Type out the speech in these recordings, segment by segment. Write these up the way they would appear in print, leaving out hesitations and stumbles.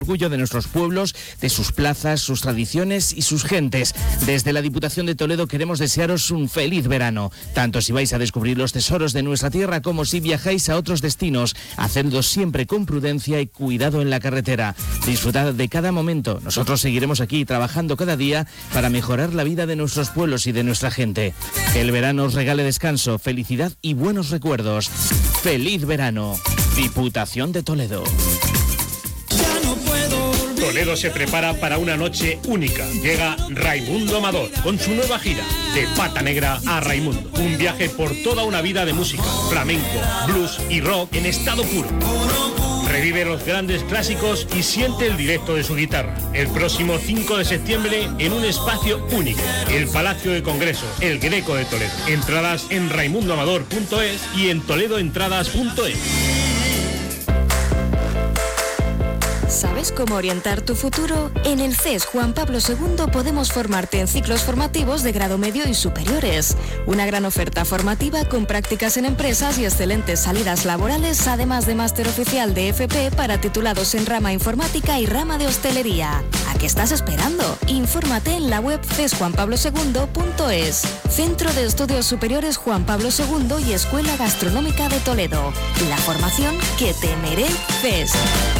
orgullo de nuestros pueblos, de sus plazas, sus tradiciones y sus gentes. Desde la Diputación de Toledo queremos desearos un feliz verano, tanto si vais a descubrir los tesoros de nuestra tierra como si viajáis a otros destinos. Hacedlo siempre con prudencia y cuidado en la carretera. Disfrutad de cada momento. Nosotros seguiremos aquí trabajando cada día para mejorar la vida de nuestros pueblos y de nuestra gente. Que el verano os regale descanso, felicidad y buenos recuerdos. ¡Feliz verano! Diputación de Toledo. Toledo se prepara para una noche única. Llega Raimundo Amador con su nueva gira, De Pata Negra a Raimundo. Un viaje por toda una vida de música, flamenco, blues y rock en estado puro. Revive los grandes clásicos y siente el directo de su guitarra. El próximo 5 de septiembre en un espacio único, el Palacio de Congresos, el Greco de Toledo. Entradas en raimundoamador.es y en toledoentradas.es. ¿Sabes cómo orientar tu futuro? En el CES Juan Pablo II podemos formarte en ciclos formativos de grado medio y superiores. Una gran oferta formativa con prácticas en empresas y excelentes salidas laborales, además de máster oficial de FP para titulados en rama informática y rama de hostelería. ¿A qué estás esperando? Infórmate en la web cesjuanpablosegundo.es. Centro de Estudios Superiores Juan Pablo II y Escuela Gastronómica de Toledo. La formación que te mereces.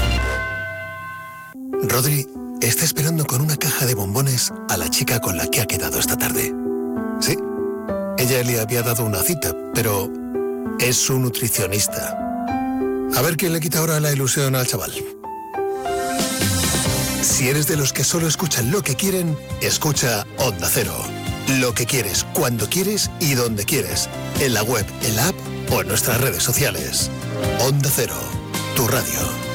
Rodri está esperando con una caja de bombones a la chica con la que ha quedado esta tarde. Sí, ella le había dado una cita, pero es su nutricionista. A ver quién le quita ahora la ilusión al chaval. Si eres de los que solo escuchan lo que quieren, escucha Onda Cero. Lo que quieres, cuando quieres y donde quieres. En la web, en la app o en nuestras redes sociales. Onda Cero, tu radio.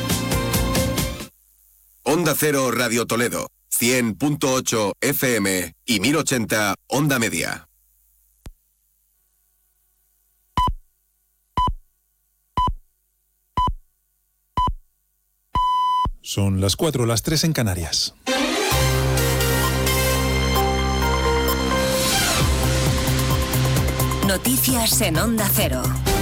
Onda Cero Radio Toledo, 100.8 FM y 1080 Onda Media. Son las 4, las 3 en Canarias. Noticias en Onda Cero.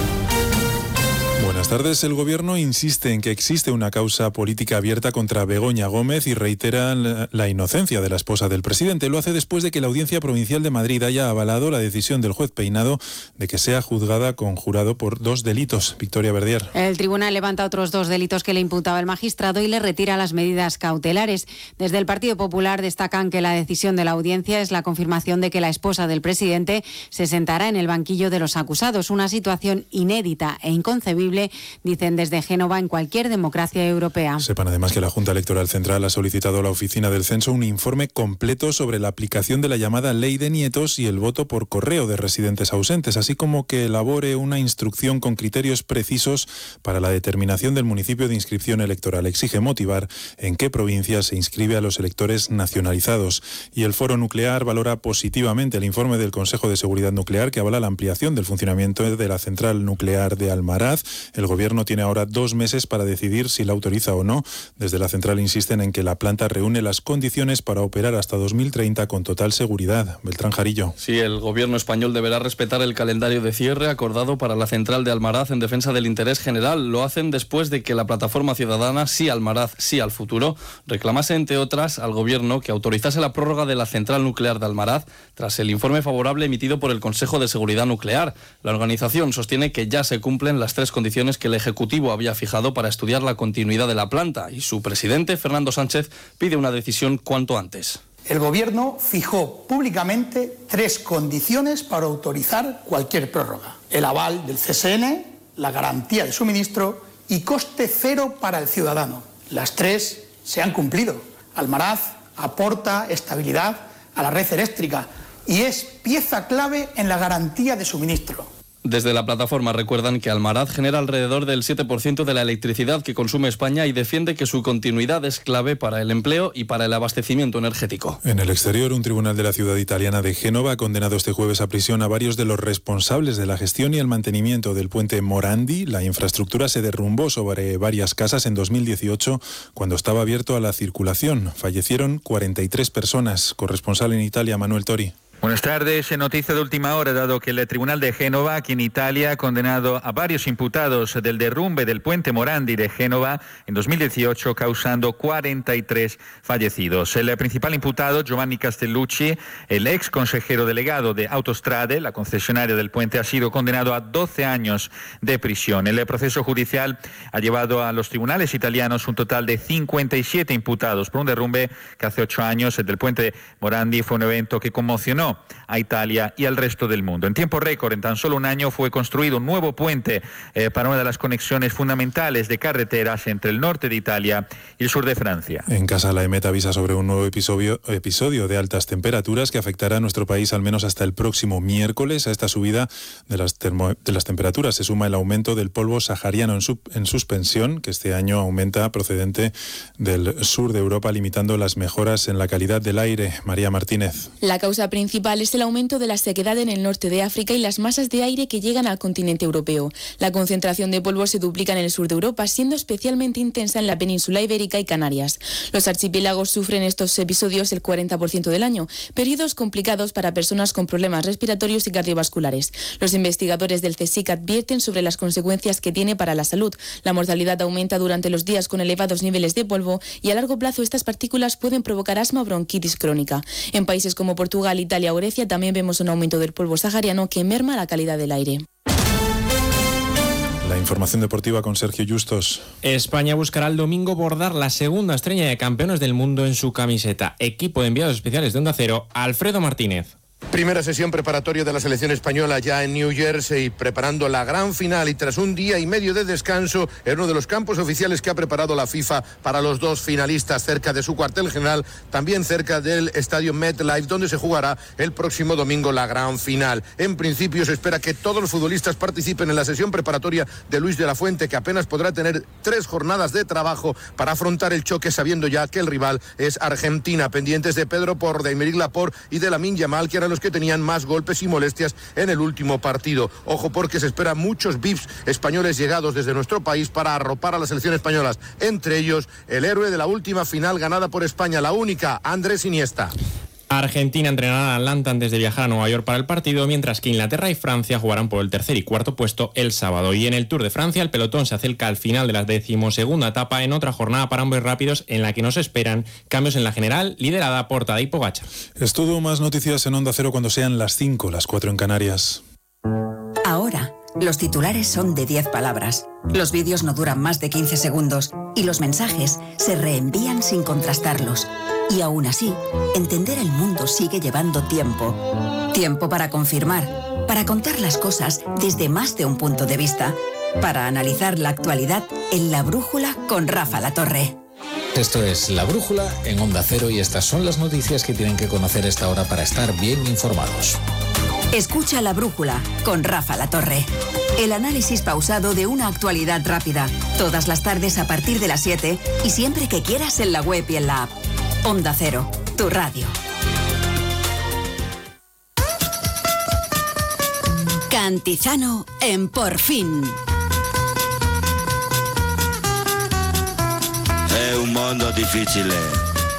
Buenas tardes. El Gobierno insiste en que existe una causa política abierta contra Begoña Gómez y reitera la inocencia de la esposa del presidente. Lo hace después de que la Audiencia Provincial de Madrid haya avalado la decisión del juez Peinado de que sea juzgada con jurado por 2 delitos. Victoria Verdier. El tribunal levanta otros 2 delitos que le imputaba el magistrado y le retira las medidas cautelares. Desde el Partido Popular destacan que la decisión de la audiencia es la confirmación de que la esposa del presidente se sentará en el banquillo de los acusados. Una situación inédita e inconcebible, dicen desde Génova, en cualquier democracia europea. Sepan además que la Junta Electoral Central ha solicitado a la Oficina del Censo un informe completo sobre la aplicación de la llamada Ley de Nietos y el voto por correo de residentes ausentes, así como que elabore una instrucción con criterios precisos para la determinación del municipio de inscripción electoral. Exige motivar en qué provincia se inscribe a los electores nacionalizados. Y el Foro Nuclear valora positivamente el informe del Consejo de Seguridad Nuclear que avala la ampliación del funcionamiento de la central nuclear de Almaraz. El Gobierno tiene ahora 2 meses para decidir si la autoriza o no. Desde la central insisten en que la planta reúne las condiciones para operar hasta 2030 con total seguridad. Beltrán Jarillo. Sí, el Gobierno español deberá respetar el calendario de cierre acordado para la central de Almaraz en defensa del interés general. Lo hacen después de que la plataforma ciudadana Sí Almaraz, Sí al Futuro reclamase, entre otras, al Gobierno que autorizase la prórroga de la central nuclear de Almaraz tras el informe favorable emitido por el Consejo de Seguridad Nuclear. La organización sostiene que ya se cumplen las 3 condiciones que el Ejecutivo había fijado para estudiar la continuidad de la planta y su presidente, Fernando Sánchez, pide una decisión cuanto antes. El Gobierno fijó públicamente 3 condiciones para autorizar cualquier prórroga: el aval del CSN, la garantía de suministro y coste cero para el ciudadano. Las 3 se han cumplido. Almaraz aporta estabilidad a la red eléctrica y es pieza clave en la garantía de suministro. Desde la plataforma recuerdan que Almaraz genera alrededor del 7% de la electricidad que consume España y defiende que su continuidad es clave para el empleo y para el abastecimiento energético. En el exterior, un tribunal de la ciudad italiana de Génova ha condenado este jueves a prisión a varios de los responsables de la gestión y el mantenimiento del puente Morandi. La infraestructura se derrumbó sobre varias casas en 2018 cuando estaba abierto a la circulación. Fallecieron 43 personas. Corresponsal en Italia, Manuel Tori. Buenas tardes. Noticia de última hora, dado que el Tribunal de Génova, aquí en Italia, ha condenado a varios imputados del derrumbe del puente Morandi de Génova en 2018, causando 43 fallecidos. El principal imputado, Giovanni Castellucci, el ex consejero delegado de Autostrade, la concesionaria del puente, ha sido condenado a 12 años de prisión. El proceso judicial ha llevado a los tribunales italianos un total de 57 imputados por un derrumbe que hace 8 años, el del puente Morandi, fue un evento que conmocionó a Italia y al resto del mundo. En tiempo récord, en tan solo un año, fue construido un nuevo puente para una de las conexiones fundamentales de carreteras entre el norte de Italia y el sur de Francia. En casa, la EMET avisa sobre un nuevo episodio de altas temperaturas que afectará a nuestro país al menos hasta el próximo miércoles. A esta subida de las temperaturas se suma el aumento del polvo sahariano en suspensión, que este año aumenta procedente del sur de Europa, limitando las mejoras en la calidad del aire. María Martínez. La causa principal es el aumento de la sequedad en el norte de África y las masas de aire que llegan al continente europeo. La concentración de polvo se duplica en el sur de Europa, siendo especialmente intensa en la península ibérica y Canarias. Los archipiélagos sufren estos episodios el 40% del año, periodos complicados para personas con problemas respiratorios y cardiovasculares. Los investigadores del CSIC advierten sobre las consecuencias que tiene para la salud. La mortalidad aumenta durante los días con elevados niveles de polvo y a largo plazo estas partículas pueden provocar asma o bronquitis crónica. En países como Portugal, Italia o Grecia también vemos un aumento del polvo sahariano que merma la calidad del aire. La información deportiva con Sergio Justos. España buscará el domingo bordar la segunda estrella de campeones del mundo en su camiseta. Equipo de enviados especiales de Onda Cero, Alfredo Martínez. Primera sesión preparatoria de la selección española ya en New Jersey, preparando la gran final y tras un día y medio de descanso en uno de los campos oficiales que ha preparado la FIFA para los dos finalistas, cerca de su cuartel general, también cerca del estadio MetLife, donde se jugará el próximo domingo la gran final. En principio se espera que todos los futbolistas participen en la sesión preparatoria de Luis de la Fuente, que apenas podrá tener 3 jornadas de trabajo para afrontar el choque, sabiendo ya que el rival es Argentina, pendientes de Pedro Porro, de Aymeric Laporte y de Lamine Yamal, que eran los que tenían más golpes y molestias en el último partido. Ojo, porque se esperan muchos VIPs españoles llegados desde nuestro país para arropar a la selección española, entre ellos el héroe de la última final ganada por España, la única, Andrés Iniesta. Argentina entrenará a Atlanta antes de viajar a Nueva York para el partido, mientras que Inglaterra y Francia jugarán por el tercer y cuarto puesto el sábado. Y en el Tour de Francia, el pelotón se acerca al final de la 12ª etapa en otra jornada para hombres rápidos en la que nos esperan cambios en la general, liderada por Tadej Pogačar. Es todo, más noticias en Onda Cero cuando sean las 5, las 4 en Canarias. Ahora, los titulares son de 10 palabras. Los vídeos no duran más de 15 segundos y los mensajes se reenvían sin contrastarlos. Y aún así, entender el mundo sigue llevando tiempo. Tiempo para confirmar, para contar las cosas desde más de un punto de vista, para analizar la actualidad en La Brújula con Rafa Latorre. Esto es La Brújula en Onda Cero y estas son las noticias que tienen que conocer a esta hora para estar bien informados. Escucha La Brújula con Rafa Latorre. El análisis pausado de una actualidad rápida. Todas las tardes a partir de las 7 y siempre que quieras en la web y en la app. Onda Cero, tu radio. Cantizano en Por Fin. È un mondo difficile.